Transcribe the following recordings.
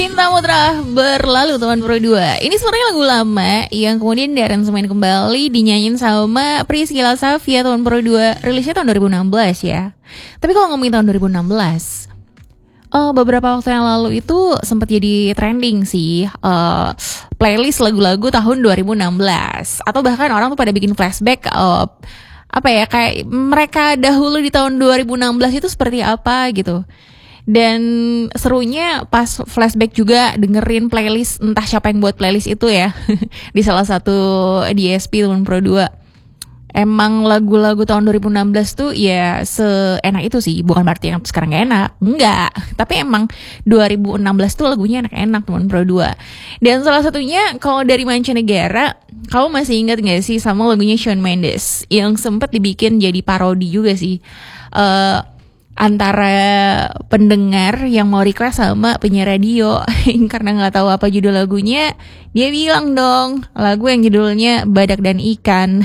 Cinta Mutra Berlalu teman Pro 2. Ini sebenarnya lagu lama yang kemudian diaransemen kembali dinyanyiin sama Priscilla Savia teman Pro 2. Rilisnya tahun 2016 ya. Tapi kalau ngomongin tahun 2016, beberapa waktu yang lalu itu sempat jadi trending sih, playlist lagu-lagu tahun 2016. Atau bahkan orang tuh pada bikin flashback, kayak mereka dahulu di tahun 2016 itu seperti apa gitu. Dan serunya pas flashback juga dengerin playlist, entah siapa yang buat playlist itu ya di salah satu DSP teman Pro 2. Emang lagu-lagu tahun 2016 tuh ya seenak itu sih. Bukan berarti yang sekarang gak enak, enggak. Tapi emang 2016 tuh lagunya enak-enak teman Pro 2. Dan salah satunya kalau dari mancanegara, kamu masih ingat gak sih sama lagunya Shawn Mendes yang sempat dibikin jadi parodi juga sih, antara pendengar yang mau request sama penyiar radio. Karena nggak tahu apa judul lagunya, dia bilang dong lagu yang judulnya Badak dan Ikan.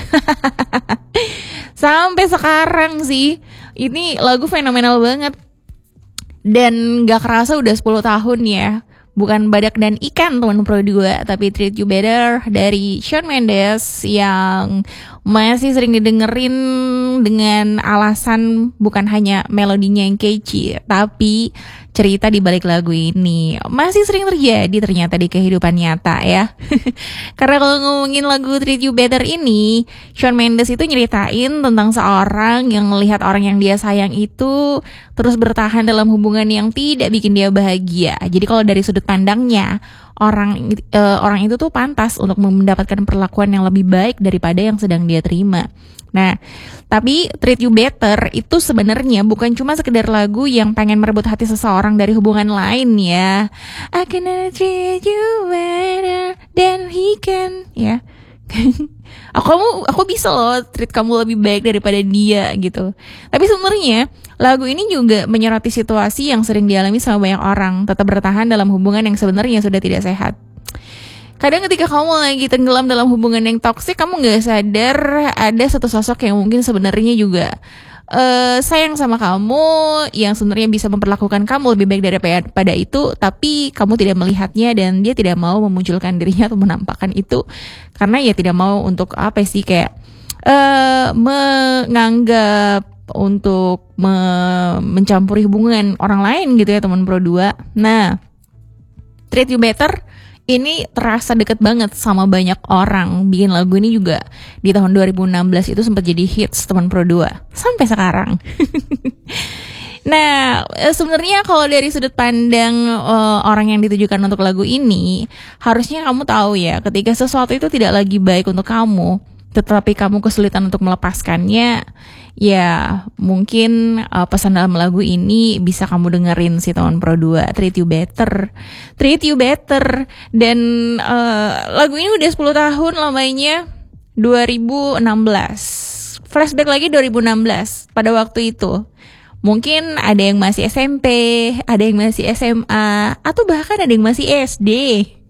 Sampai sekarang sih ini lagu fenomenal banget. Dan nggak kerasa udah 10 tahun ya. Bukan Badak dan Ikan teman Pro 2, tapi Treat You Better dari Shawn Mendes yang masih sering didengerin dengan alasan bukan hanya melodinya yang catchy, tapi cerita di balik lagu ini masih sering terjadi ternyata di kehidupan nyata ya. Karena kalau ngomongin lagu Treat You Better ini, Shawn Mendes itu nyeritain tentang seorang yang melihat orang yang dia sayang itu terus bertahan dalam hubungan yang tidak bikin dia bahagia. Jadi kalau dari sudut pandangnya, orang itu tuh pantas untuk mendapatkan perlakuan yang lebih baik daripada yang sedang dia terima. Nah, tapi Treat You Better itu sebenarnya bukan cuma sekedar lagu yang pengen merebut hati seseorang dari hubungan lain ya. I can treat you better than he can, ya. aku bisa loh treat kamu lebih baik daripada dia gitu. Tapi sebenarnya lagu ini juga menyoroti situasi yang sering dialami sama banyak orang, tetap bertahan dalam hubungan yang sebenarnya sudah tidak sehat. Kadang ketika kamu lagi tenggelam dalam hubungan yang toksik, kamu gak sadar ada satu sosok yang mungkin sebenarnya juga sayang sama kamu, yang sebenarnya bisa memperlakukan kamu lebih baik daripada itu, tapi kamu tidak melihatnya dan dia tidak mau memunculkan dirinya atau menampakkan itu karena ya tidak mau untuk menganggap untuk mencampuri hubungan orang lain gitu ya teman Pro 2. Nah, Treat You Better ini terasa deket banget sama banyak orang. Bikin lagu ini juga di tahun 2016 itu sempat jadi hits teman Pro 2 sampai sekarang. Nah, sebenarnya kalau dari sudut pandang orang yang ditujukan untuk lagu ini, harusnya kamu tahu ya, ketika sesuatu itu tidak lagi baik untuk kamu, tetapi kamu kesulitan untuk melepaskannya, ya mungkin pesan dalam lagu ini bisa kamu dengerin si tahun Pro 2, Treat You Better. Treat You Better. Dan lagu ini udah 10 tahun lamanya, 2016. Flashback lagi 2016, pada waktu itu mungkin ada yang masih SMP, ada yang masih SMA, atau bahkan ada yang masih SD.